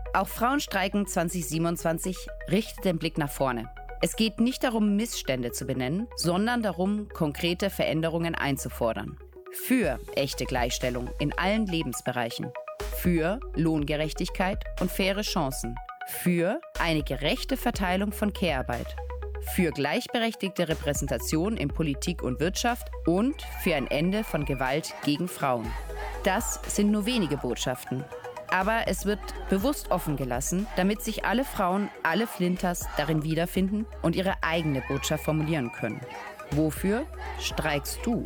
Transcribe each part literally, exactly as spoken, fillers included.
Auch Frauenstreiken zwanzig siebenundzwanzig richtet den Blick nach vorne. Es geht nicht darum, Missstände zu benennen, sondern darum, konkrete Veränderungen einzufordern. Für echte Gleichstellung in allen Lebensbereichen. Für Lohngerechtigkeit und faire Chancen. Für eine gerechte Verteilung von Care-Arbeit. Für gleichberechtigte Repräsentation in Politik und Wirtschaft und für ein Ende von Gewalt gegen Frauen. Das sind nur wenige Botschaften. Aber es wird bewusst offen gelassen, damit sich alle Frauen, alle Flinters darin wiederfinden und ihre eigene Botschaft formulieren können. Wofür streikst du?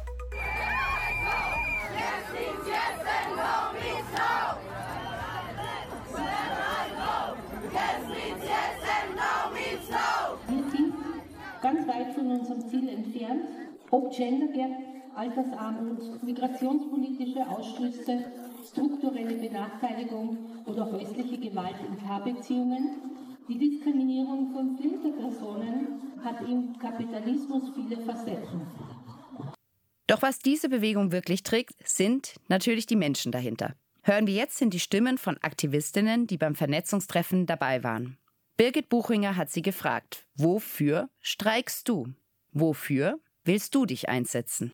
Wir sind ganz weit von unserem Ziel entfernt, ob Gender Gap, Altersarmut, migrationspolitische Ausschlüsse, strukturelle Benachteiligung oder häusliche Gewalt in Paarbeziehungen. Die Diskriminierung von Flinterpersonen hat im Kapitalismus viele Facetten. Doch was diese Bewegung wirklich trägt, sind natürlich die Menschen dahinter. Hören wir jetzt in die Stimmen von Aktivistinnen, die beim Vernetzungstreffen dabei waren. Birgit Buchinger hat sie gefragt, wofür streikst du? Wofür willst du dich einsetzen?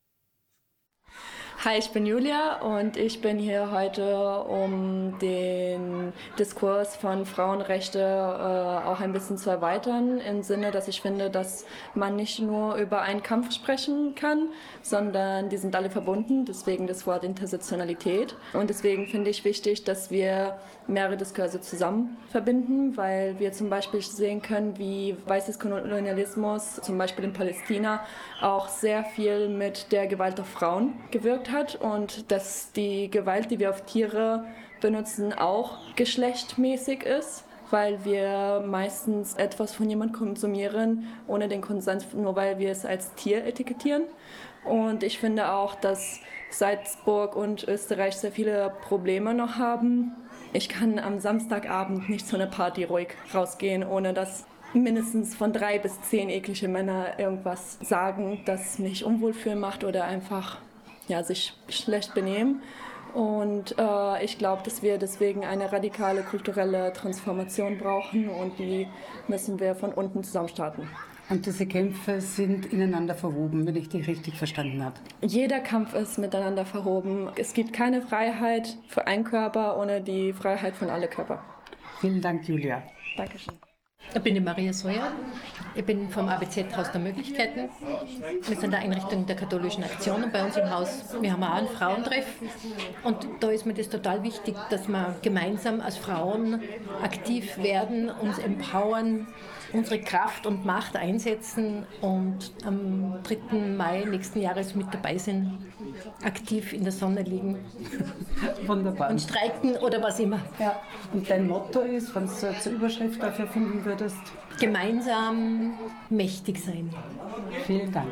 Hi, ich bin Julia und ich bin hier heute, um den Diskurs von Frauenrechte äh, auch ein bisschen zu erweitern, im Sinne, dass ich finde, dass man nicht nur über einen Kampf sprechen kann, sondern die sind alle verbunden, deswegen das Wort Intersektionalität. Und deswegen finde ich wichtig, dass wir mehrere Diskurse zusammen verbinden, weil wir zum Beispiel sehen können, wie weißes Kolonialismus, zum Beispiel in Palästina, auch sehr viel mit der Gewalt auf Frauen gewirkt hat und dass die Gewalt, die wir auf Tiere benutzen, auch geschlechtmäßig ist, weil wir meistens etwas von jemandem konsumieren, ohne den Konsens, nur weil wir es als Tier etikettieren. Und ich finde auch, dass Salzburg und Österreich sehr viele Probleme noch haben. Ich kann am Samstagabend nicht zu einer Party ruhig rausgehen, ohne dass mindestens von drei bis zehn eklige Männer irgendwas sagen, das mich unwohl fühlen macht oder einfach ja, sich schlecht benehmen. Und äh, ich glaube, dass wir deswegen eine radikale kulturelle Transformation brauchen und die müssen wir von unten zusammen starten. Und diese Kämpfe sind ineinander verwoben, wenn ich dich richtig verstanden habe. Jeder Kampf ist miteinander verwoben. Es gibt keine Freiheit für einen Körper ohne die Freiheit von allen Körpern. Vielen Dank, Julia. Dankeschön. Ich bin die Maria Soja. Ich bin vom A B Z Haus der Möglichkeiten. Wir sind der Einrichtung der katholischen Aktion und bei uns im Haus, wir haben auch einen Frauentreff. Und da ist mir das total wichtig, dass wir gemeinsam als Frauen aktiv werden, uns empowern, unsere Kraft und Macht einsetzen und am dritten Mai nächsten Jahres mit dabei sind, aktiv in der Sonne liegen. Wunderbar. Und streiken oder was immer. Ja. Und dein Motto ist, wenn du zur Überschrift dafür finden würdest? Gemeinsam mächtig sein. Vielen Dank.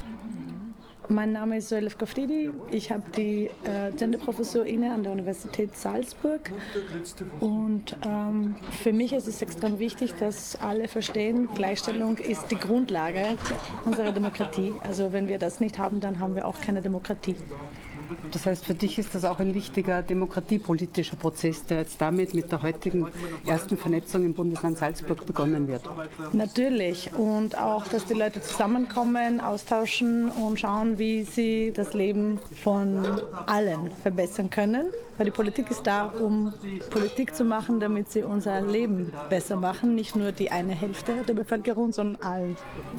Mein Name ist Zoelef Gafridi. Ich habe die äh, Genderprofessur inne an der Universität Salzburg. Und ähm, für mich ist es extrem wichtig, dass alle verstehen, Gleichstellung ist die Grundlage unserer Demokratie. Also wenn wir das nicht haben, dann haben wir auch keine Demokratie. Das heißt, für dich ist das auch ein wichtiger demokratiepolitischer Prozess, der jetzt damit mit der heutigen ersten Vernetzung im Bundesland Salzburg begonnen wird. Natürlich. Und auch, dass die Leute zusammenkommen, austauschen und schauen, wie sie das Leben von allen verbessern können. Weil die Politik ist da, um Politik zu machen, damit sie unser Leben besser machen. Nicht nur die eine Hälfte der Bevölkerung, sondern allen.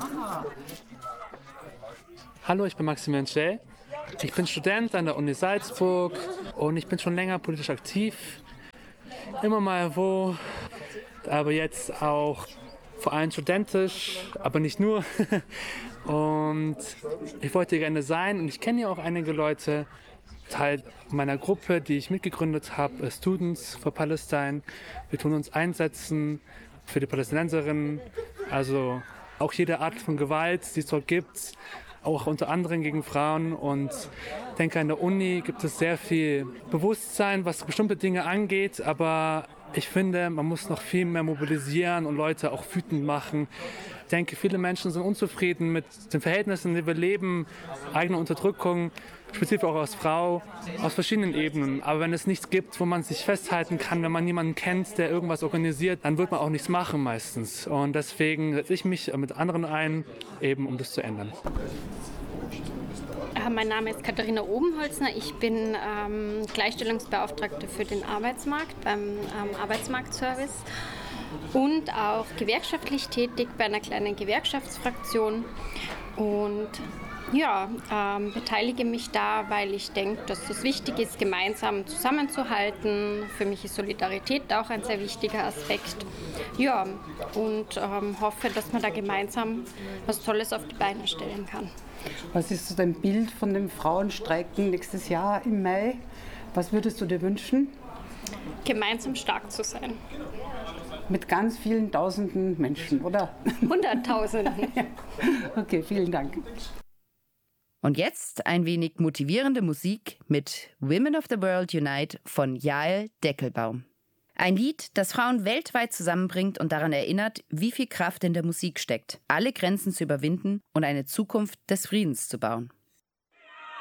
Hallo, ich bin Maximilian Schell. Ich bin Student an der Uni Salzburg und ich bin schon länger politisch aktiv. Immer mal wo, aber jetzt auch vor allem studentisch, aber nicht nur. Und ich wollte gerne sein und ich kenne ja auch einige Leute, Teil meiner Gruppe, die ich mitgegründet habe, Students for Palestine. Wir tun uns einsetzen für die Palästinenserinnen, also auch jede Art von Gewalt, die es dort gibt, auch unter anderem gegen Frauen. Und ich denke, an der Uni gibt es sehr viel Bewusstsein, was bestimmte Dinge angeht, aber ich finde, man muss noch viel mehr mobilisieren und Leute auch wütend machen. Ich denke, viele Menschen sind unzufrieden mit den Verhältnissen, in denen wir leben, eigene Unterdrückung. spezifisch auch als Frau, aus verschiedenen Ebenen. Aber wenn es nichts gibt, wo man sich festhalten kann, wenn man niemanden kennt, der irgendwas organisiert, dann wird man auch nichts machen meistens. Und deswegen setze ich mich mit anderen ein, eben um das zu ändern. Mein Name ist Katharina Obenholzner. Ich bin ähm, Gleichstellungsbeauftragte für den Arbeitsmarkt beim ähm, Arbeitsmarktservice und auch gewerkschaftlich tätig bei einer kleinen Gewerkschaftsfraktion. Und ja, ähm, beteilige mich da, weil ich denke, dass es wichtig ist, gemeinsam zusammenzuhalten. Für mich ist Solidarität auch ein sehr wichtiger Aspekt. Ja, und ähm, hoffe, dass man da gemeinsam was Tolles auf die Beine stellen kann. Was ist so dein Bild von dem Frauenstreiken nächstes Jahr im Mai? Was würdest du dir wünschen? Gemeinsam stark zu sein. Mit ganz vielen tausenden Menschen, oder? Hunderttausenden. Okay, vielen Dank. Und jetzt ein wenig motivierende Musik mit Women of the World Unite von Jael Deckelbaum. Ein Lied, das Frauen weltweit zusammenbringt und daran erinnert, wie viel Kraft in der Musik steckt, alle Grenzen zu überwinden und eine Zukunft des Friedens zu bauen.